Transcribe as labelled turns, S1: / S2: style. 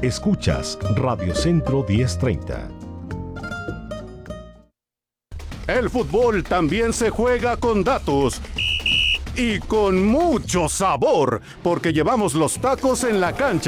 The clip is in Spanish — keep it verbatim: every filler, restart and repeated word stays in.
S1: Escuchas Radio Centro diez treinta.
S2: El fútbol también se juega con datos y con mucho sabor, porque llevamos los tacos en la cancha.